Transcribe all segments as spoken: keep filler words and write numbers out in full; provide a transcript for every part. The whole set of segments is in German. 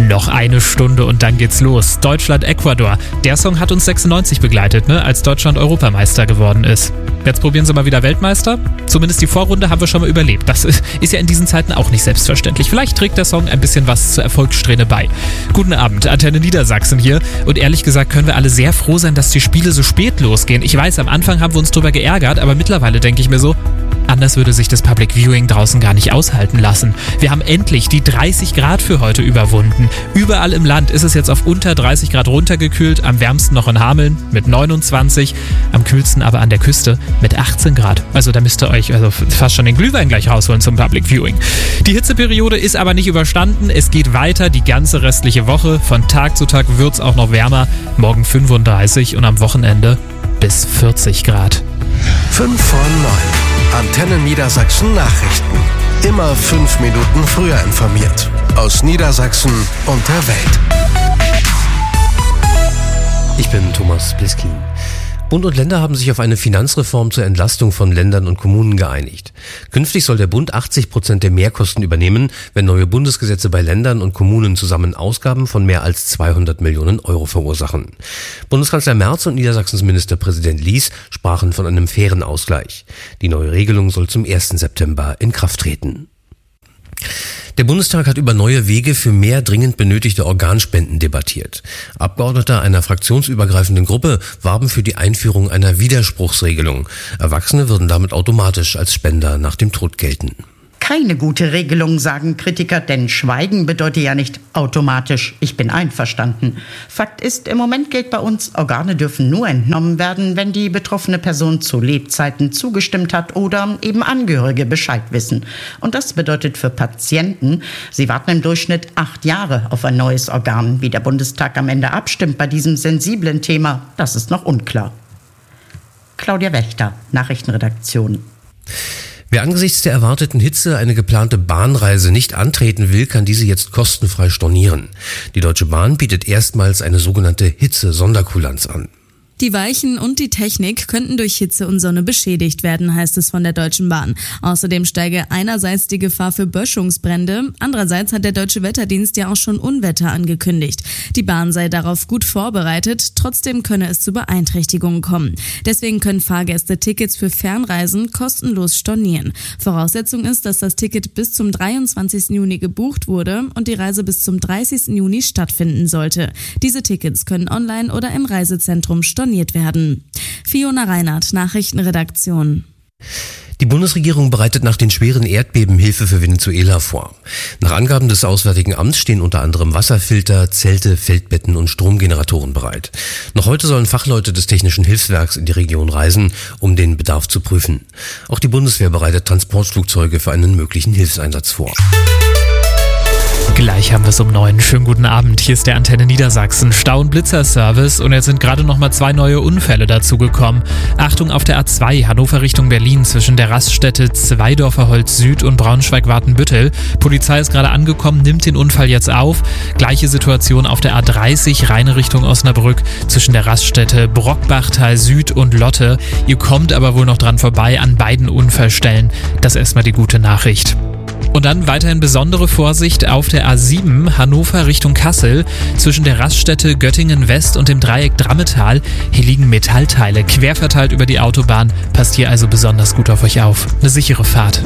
Noch eine Stunde und dann geht's los. Deutschland-Ecuador. Der Song hat uns sechsundneunzig begleitet, ne, als Deutschland Europameister geworden ist. Jetzt probieren sie mal wieder Weltmeister. Zumindest die Vorrunde haben wir schon mal überlebt. Das ist ja in diesen Zeiten auch nicht selbstverständlich. Vielleicht trägt der Song ein bisschen was zur Erfolgssträhne bei. Guten Abend, Antenne Niedersachsen hier. Und ehrlich gesagt können wir alle sehr froh sein, dass die Spiele so spät losgehen. Ich weiß, am Anfang haben wir uns drüber geärgert, aber mittlerweile denke ich mir so, anders würde sich das Public Viewing draußen gar nicht aushalten lassen. Wir haben endlich die dreißig Grad für heute überwunden. Überall im Land ist es jetzt auf unter dreißig Grad runtergekühlt, am wärmsten noch in Hameln mit neunundzwanzig, am kühlsten aber an der Küste mit achtzehn Grad. Also da müsst ihr euch also fast schon den Glühwein gleich rausholen zum Public Viewing. Die Hitzeperiode ist aber nicht überstanden. Es geht weiter die ganze restliche Woche. Von Tag zu Tag wird es auch noch wärmer. Morgen fünfunddreißig und am Wochenende bis vierzig Grad. fünf vor neun. Antenne Niedersachsen Nachrichten. Immer fünf Minuten früher informiert. Aus Niedersachsen und der Welt. Ich bin Thomas Bliskin. Bund und Länder haben sich auf eine Finanzreform zur Entlastung von Ländern und Kommunen geeinigt. Künftig soll der Bund achtzig Prozent der Mehrkosten übernehmen, wenn neue Bundesgesetze bei Ländern und Kommunen zusammen Ausgaben von mehr als zweihundert Millionen Euro verursachen. Bundeskanzler Merz und Niedersachsens Ministerpräsident Lies sprachen von einem fairen Ausgleich. Die neue Regelung soll zum ersten September in Kraft treten. Der Bundestag hat über neue Wege für mehr dringend benötigte Organspenden debattiert. Abgeordnete einer fraktionsübergreifenden Gruppe warben für die Einführung einer Widerspruchsregelung. Erwachsene würden damit automatisch als Spender nach dem Tod gelten. Keine gute Regelung, sagen Kritiker, denn Schweigen bedeutet ja nicht automatisch, ich bin einverstanden. Fakt ist, im Moment gilt bei uns, Organe dürfen nur entnommen werden, wenn die betroffene Person zu Lebzeiten zugestimmt hat oder eben Angehörige Bescheid wissen. Und das bedeutet für Patienten, sie warten im Durchschnitt acht Jahre auf ein neues Organ. Wie der Bundestag am Ende abstimmt bei diesem sensiblen Thema, das ist noch unklar. Claudia Wächter, Nachrichtenredaktion. Wer angesichts der erwarteten Hitze eine geplante Bahnreise nicht antreten will, kann diese jetzt kostenfrei stornieren. Die Deutsche Bahn bietet erstmals eine sogenannte Hitze-Sonderkulanz an. Die Weichen und die Technik könnten durch Hitze und Sonne beschädigt werden, heißt es von der Deutschen Bahn. Außerdem steige einerseits die Gefahr für Böschungsbrände, andererseits hat der Deutsche Wetterdienst ja auch schon Unwetter angekündigt. Die Bahn sei darauf gut vorbereitet, trotzdem könne es zu Beeinträchtigungen kommen. Deswegen können Fahrgäste Tickets für Fernreisen kostenlos stornieren. Voraussetzung ist, dass das Ticket bis zum dreiundzwanzigsten Juni gebucht wurde und die Reise bis zum dreißigsten Juni stattfinden sollte. Diese Tickets können online oder im Reisezentrum storniert werden. Fiona Reinhardt, Nachrichtenredaktion. Die Bundesregierung bereitet nach den schweren Erdbeben Hilfe für Venezuela vor. Nach Angaben des Auswärtigen Amts stehen unter anderem Wasserfilter, Zelte, Feldbetten und Stromgeneratoren bereit. Noch heute sollen Fachleute des Technischen Hilfswerks in die Region reisen, um den Bedarf zu prüfen. Auch die Bundeswehr bereitet Transportflugzeuge für einen möglichen Hilfseinsatz vor. Gleich haben wir es um neun. Schönen guten Abend. Hier ist der Antenne Niedersachsen Stau- und Blitzerservice und jetzt sind gerade noch mal zwei neue Unfälle dazugekommen. Achtung auf der A zwei Hannover Richtung Berlin zwischen der Raststätte Zweidorfer Holz Süd und Braunschweig-Wartenbüttel. Polizei ist gerade angekommen, nimmt den Unfall jetzt auf. Gleiche Situation auf der A dreißig Rheine Richtung Osnabrück zwischen der Raststätte Brockbachtal Süd und Lotte. Ihr kommt aber wohl noch dran vorbei an beiden Unfallstellen. Das ist erstmal die gute Nachricht. Und dann weiterhin besondere Vorsicht auf der A sieben Hannover Richtung Kassel zwischen der Raststätte Göttingen West und dem Dreieck Drammetal. Hier liegen Metallteile quer verteilt über die Autobahn. Passt hier also besonders gut auf euch auf. Eine sichere Fahrt.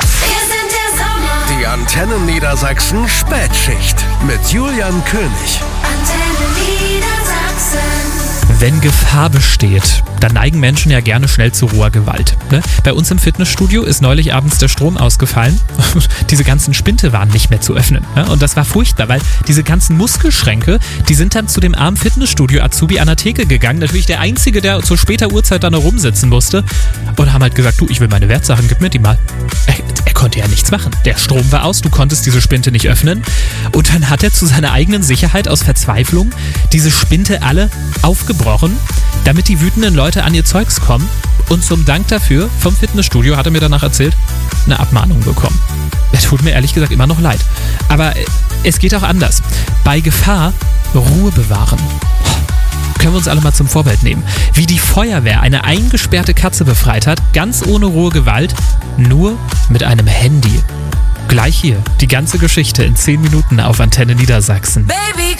Die Antenne Niedersachsen Spätschicht mit Julian König. Antenne Niedersachsen. Wenn Gefahr besteht, dann neigen Menschen ja gerne schnell zu roher Gewalt. Ne? Bei uns im Fitnessstudio ist neulich abends der Strom ausgefallen. Diese ganzen Spinte waren nicht mehr zu öffnen. Ne? Und das war furchtbar, weil diese ganzen Muskelschränke, die sind dann zu dem armen Fitnessstudio-Azubi an der Theke gegangen. Natürlich der Einzige, der zu später Uhrzeit da noch rumsitzen musste. Und haben halt gesagt, du, ich will meine Wertsachen, gib mir die mal. Er, er konnte ja nichts machen. Der Strom war aus, du konntest diese Spinte nicht öffnen. Und dann hat er zu seiner eigenen Sicherheit aus Verzweiflung diese Spinte alle aufgebrochen, damit die wütenden Leute an ihr Zeugs kommen. Und zum Dank dafür vom Fitnessstudio, hat er mir danach erzählt, eine Abmahnung bekommen. Es tut mir ehrlich gesagt immer noch leid. Aber es geht auch anders. Bei Gefahr Ruhe bewahren. Können wir uns alle mal zum Vorbild nehmen. Wie die Feuerwehr eine eingesperrte Katze befreit hat, ganz ohne rohe Gewalt, nur mit einem Handy. Gleich hier. Die ganze Geschichte in zehn Minuten auf Antenne Niedersachsen. Baby,